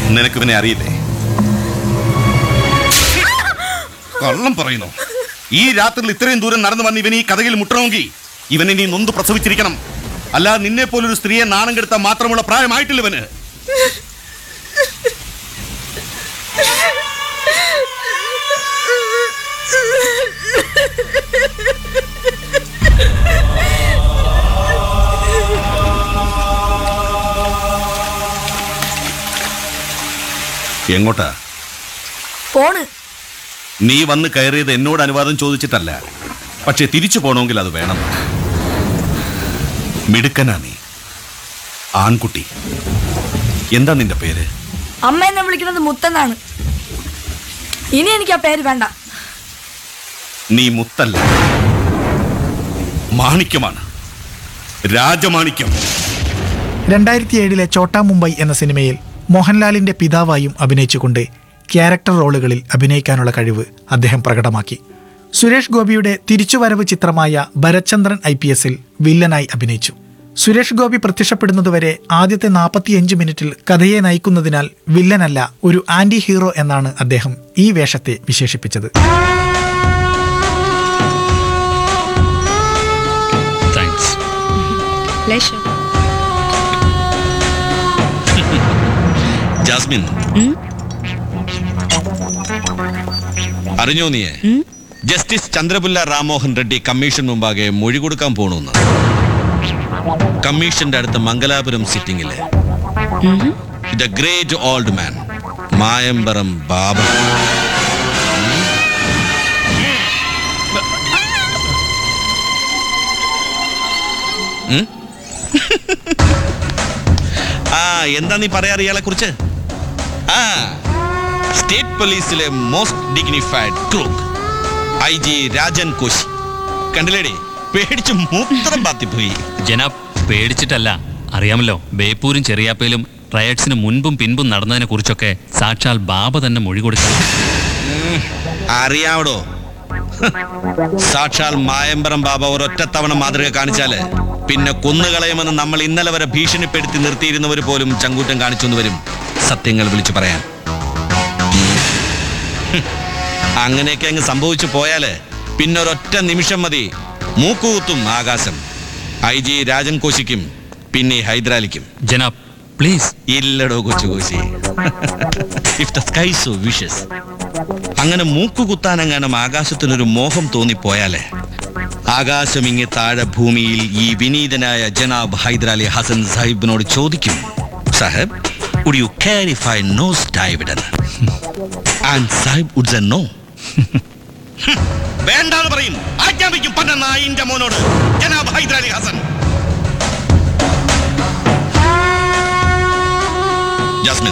നിനക്കിവനെ അറിയില്ലേ? കള്ളം പറയുന്നു. ഈ രാത്രിയിൽ ഇത്രയും ദൂരം നടന്നു വന്ന് ഇവൻ ഈ കഥയിൽ മുട്ടണമെങ്കിൽ ഇവനെ നീ നൊന്ത് പ്രസവിച്ചിരിക്കണം. അല്ലാതെ നിന്നെ പോലൊരു സ്ത്രീയെ നാണം കെടുത്താൻ മാത്രമുള്ള പ്രായമായിട്ടില്ല ഇവന്. എങ്ങോട്ടാ പോണ്? നീ വന്ന് കയറിയത് എന്നോട് അനുവാദം ചോദിച്ചിട്ടല്ല, പക്ഷെ തിരിച്ചു പോണമെങ്കിൽ അത് വേണം. മിടുക്കനാ നീ, ആൺകുട്ടി. എന്താ നിന്റെ പേര്? അമ്മ എന്നെ വിളിക്കുന്നത് മുത്തെന്നാണ്. ഇനി എനിക്ക് ആ പേര് വേണ്ട. നീ മുത്തല്ല, മാണിക്യമാണ്, രാജമാണിക്യം. 2007 ചോട്ടാ മുംബൈ എന്ന സിനിമയിൽ മോഹൻലാലിന്റെ പിതാവായും അഭിനയിച്ചുകൊണ്ട് ക്യാരക്ടർ റോളുകളിൽ അഭിനയിക്കാനുള്ള കഴിവ് അദ്ദേഹം പ്രകടമാക്കി. സുരേഷ് ഗോപിയുടെ തിരിച്ചുവരവ് ചിത്രമായ ഭരത്ചന്ദ്രൻ IPS വില്ലനായി അഭിനയിച്ചു. സുരേഷ് ഗോപി പ്രത്യക്ഷപ്പെടുന്നതുവരെ ആദ്യത്തെ 45 മിനിറ്റിൽ കഥയെ നയിക്കുന്നതിനാൽ വില്ലനല്ല, ഒരു ആന്റി ഹീറോ എന്നാണ് അദ്ദേഹം ഈ വേഷത്തെ വിശേഷിപ്പിച്ചത്. ജാസ്മിൻ, അറിഞ്ഞോ നീയെ ജസ്റ്റിസ് ചന്ദ്രപുല്ല രാമോഹൻ റെഡ്ഡി കമ്മീഷൻ മുമ്പാകെ മൊഴി കൊടുക്കാൻ പോണെന്ന്. കമ്മീഷന്റെ അടുത്ത് Mangalapuram സിറ്റിംഗില് the great old man മായമ്പറം ബാബ. എന്താ നീ പറയാറ് ഇയാളെ കുറിച്ച്? സ്റ്റേറ്റ് പോലീസിലെ most dignified Crook IG Rajan Koshy. കണ്ടില്ലേടി, പേടിച്ച് മൂത്രം പാത്തിപ്പോയി. ജനാബ്, പേടിച്ചിട്ടല്ല, അറിയാമല്ലോ, ബേപ്പൂരും ചെറിയാപ്പയിലും റയറ്റ്സിന് മുൻപും പിൻപും നടന്നതിനെ കുറിച്ചൊക്കെ സാക്ഷാൽ ബാബ തന്നെ മൊഴി കൊടുക്കണം. അറിയാവടോ, സാക്ഷാൽ മായമ്പറം ബാബ ഒരൊറ്റത്തവണ മാതൃക കാണിച്ചാല് പിന്നെ കൊന്നുകളയുമെന്ന് നമ്മൾ ഇന്നലെ വരെ ഭീഷണിപ്പെടുത്തി നിർത്തിയിരുന്നവർ പോലും ചങ്കൂറ്റം കാണിച്ചെന്ന് വരും സത്യങ്ങൾ വിളിച്ചു പറയാൻ. അങ്ങനെയൊക്കെ അങ്ങ് സംഭവിച്ചു പോയാല് പിന്നെ ഒരൊറ്റ നിമിഷം മതി മൂക്കുകുത്തും ആകാശം. IG രാജൻ കോശിക്കും പിന്നെ ഹൈദരാലിക്കും. ജനാബ് please. ഇല്ലടോ Kochukoshy, if the sky so wishes. അങ്ങനെ മൂക്കുകുത്താനെങ്ങാനും ആകാശത്തിനൊരു മോഹം തോന്നിപ്പോയാലേ ആകാശം ഇങ്ങ് താഴെ ഭൂമിയിൽ ഈ വിനീതനായ ജനാബ് ഹൈദരാലി ഹസൻ സാഹിബിനോട് ചോദിക്കും, Sahib, would you care if I nose dived? And Sahib would say no. വേണ്ടാന്ന് പറയും, ആജ്ഞാപിക്കും പന്ന നായിന്റെ മോനോട് ജനാബ് ഹൈദരാലി ഹസൻ. ജാസ്മിൻ,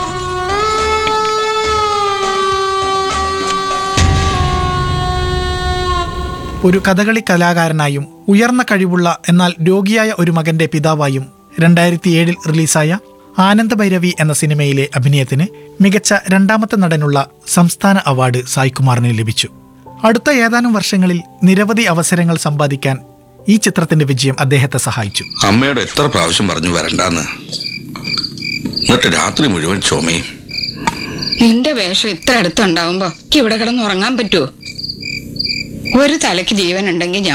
ഒരു കഥകളി കലാകാരനായും ഉയർന്ന കഴിവുള്ള എന്നാൽ രോഗിയായ ഒരു മകന്റെ പിതാവായും 2007 റിലീസായ ആനന്ദ ഭൈരവി എന്ന സിനിമയിലെ അഭിനയത്തിന് മികച്ച രണ്ടാമത്തെ നടനുള്ള സംസ്ഥാന അവാർഡ് സായ്കുമാറിന് ലഭിച്ചു. അടുത്ത ഏതാനും വർഷങ്ങളിൽ നിരവധി അവസരങ്ങൾ സമ്പാദിക്കാൻ ഈ ചിത്രത്തിന്റെ വിജയം അദ്ദേഹത്തെ സഹായിച്ചു. അമ്മയോട് എത്ര പ്രാവശ്യം പറഞ്ഞു വരണ്ടാന്ന്, എന്നിട്ട് രാത്രി മുഴുവൻ ചുമയും. നിന്റെ വേഷം ഇത്ര അടുത്തുണ്ടാവുമ്പോ ഇവിടെ കിടന്ന് ഉറങ്ങാൻ പറ്റുമോ? ഒരു തലയ്ക്ക് ജീവൻ ഉണ്ടെങ്കിൽ